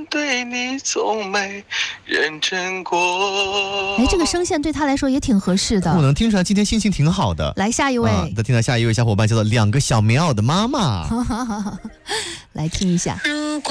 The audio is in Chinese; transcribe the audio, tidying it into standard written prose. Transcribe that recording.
对你从没认真过。 哎，这个声线对他来说也挺合适的。 我能听出来今天心情挺好的。 来下一位， 再听到下一位小伙伴叫做2个小棉袄的妈妈。 来听一下。